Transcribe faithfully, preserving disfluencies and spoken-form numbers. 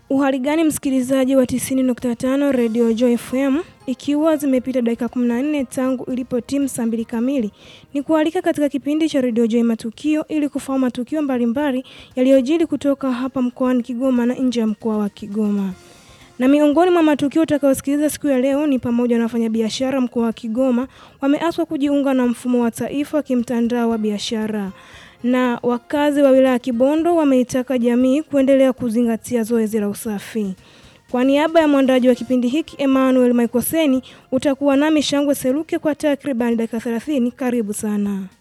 Uhali gani msikilizaji wa tisini nukta tano Radio Joy F M, ikiwa zimepita dakika kumi na nne tangu ilipo timu saa mbili kamili, ni kualika katika kipindi cha Radio Joy Matukio ili kufahamu matukio mbalimbali yaliyojiri kutoka hapa mkoani Kigoma na nje ya mkoa wa Kigoma. Na miongoni mwa matukio utakayosikiliza siku ya leo ni pamoja na wafanyabiashara mkoa wa Kigoma wameaswa kujiunga na mfumo wa taifa kimtandao wa biashara. Na wakazi wa wilaya ya Kibondo wameitaka jamii kuendelea kuzingatia zoezi la usafi. Kwa niaba ya mwandaji wa kipindi hiki Emmanuel Maikoseni, utakuwa nami Shangwe Seruke kwa takriban dakika thelathini. Karibu sana.